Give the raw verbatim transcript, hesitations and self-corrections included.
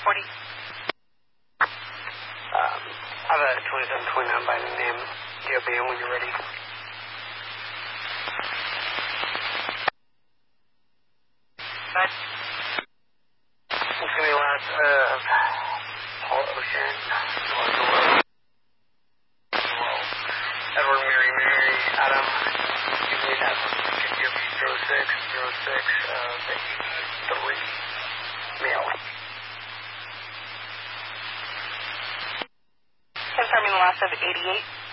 forty. Um, I have a twenty-seven twenty-nine by the name D O B M when you're ready. But it's going to be last of Paul Ocean, Edward Mary Mary Adam. Give me that zero six zero six uh, eighty-three male. confirming the last of eighty-eight.